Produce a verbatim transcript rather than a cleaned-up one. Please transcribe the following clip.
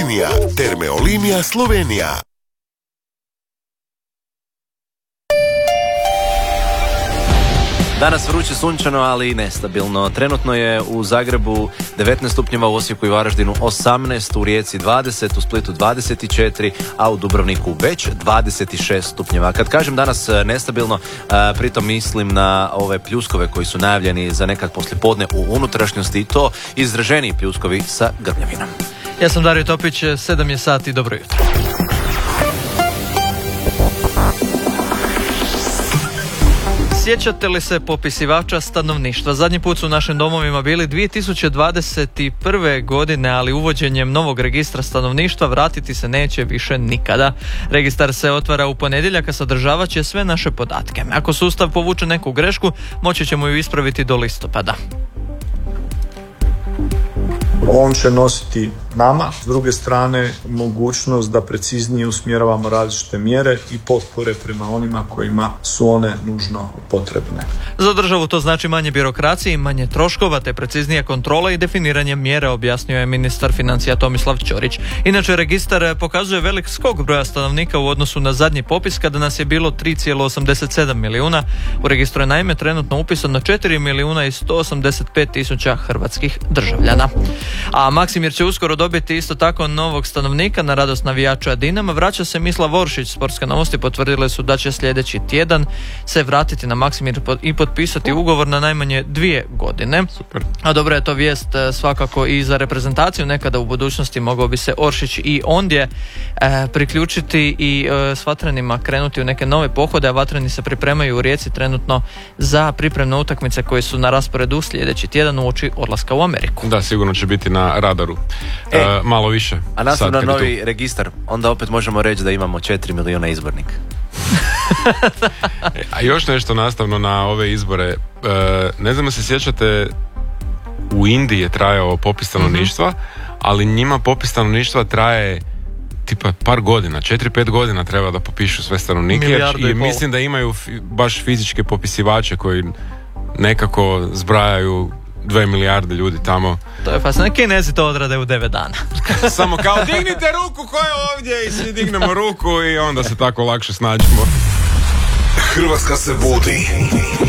linija. Termeolinija Slovenija. Danas vruće, sunčano, ali i nestabilno. Trenutno je u Zagrebu devetnaest stupnjeva, u Osijeku i Varaždinu osamnaest, u Rijeci dvadeset, u Splitu dvadeset četiri, a u Dubrovniku već dvadeset šest stupnjeva. Kad kažem danas nestabilno, pritom mislim na ove pljuskove koji su najavljeni za nekad poslijepodne u unutrašnjosti, i to izraženiji pljuskovi sa grmljavinom. Ja sam Dario Topić, sedam je sati, dobro jutro. Sjećate li se popisivača stanovništva? Zadnji put su u našim domovima bili dvije tisuće dvadeset prve. godine, ali uvođenjem novog registra stanovništva vratiti se neće više nikada. Registar se otvara u ponedjeljak, a sadržavat će sve naše podatke. Ako sustav povuče neku grešku, moći ćemo ju ispraviti do listopada. On će nositi nama, s druge strane, mogućnost da preciznije usmjeravamo različite mjere i potpore prema onima kojima su one nužno potrebne. Za državu to znači manje birokracije, manje troškova, te preciznija kontrola i definiranje mjera, objasnio je ministar financija Tomislav Ćorić. Inače, registar pokazuje velik skok broja stanovnika u odnosu na zadnji popis, kada nas je bilo tri zarez osamdeset sedam milijuna. U registru je naime trenutno upisano četiri milijuna i sto osamdeset pet tisuća hrvatskih državljana. A Maksimir će uskoro dobiti isto tako novog stanovnika na radost navijača Dinama. Vraća se Mislav Voršić. Sportske novosti potvrdile su da će sljedeći tjedan se vratiti na Maksimir i potpisati ugovor na najmanje dvije godine. Super. A dobra je to vijest svakako i za reprezentaciju. Nekada u budućnosti mogao bi se Oršić i ondje e, priključiti i e, s vatrenima krenuti u neke nove pohode, a vatreni se pripremaju u Rijeci trenutno za pripremne utakmice koje su na rasporedu sljedeći tjedan uoči odlaska u Ameriku. Da, sigurno će biti na radaru. E, e, malo više. A nastavno na novi registar, onda opet možemo reći da imamo četiri milijuna izbornika. e, a još nešto nastavno na ove izbore. E, ne znam da se sjećate, u Indiji je trajao popis stanovništva, mm-hmm. ali njima popis stanovništva traje tipa par godina, četiri pet godina treba da popišu sve stanovnike. Milijardu I, i pol. mislim da imaju fi, baš fizičke popisivače koji nekako zbrajaju dve milijarde ljudi tamo. To je fascinantno. Kinezi to odrade u devet dana. Samo kao dignite ruku ko je ovdje i svi dignemo ruku i onda se tako lakše snađemo. Hrvatska se budi.